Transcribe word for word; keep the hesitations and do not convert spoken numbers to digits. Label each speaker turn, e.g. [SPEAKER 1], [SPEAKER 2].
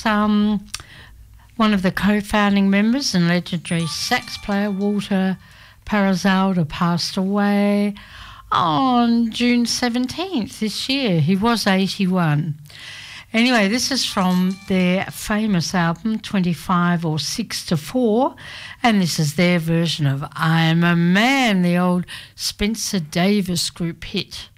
[SPEAKER 1] um, one of the co-founding members and legendary sax player, Walter Parazalda, passed away on June seventeenth this year. He was eighty-one. Anyway, this is from their famous album, twenty-five or six to four, and this is their version of I'm a Man, the old Spencer Davis Group hit.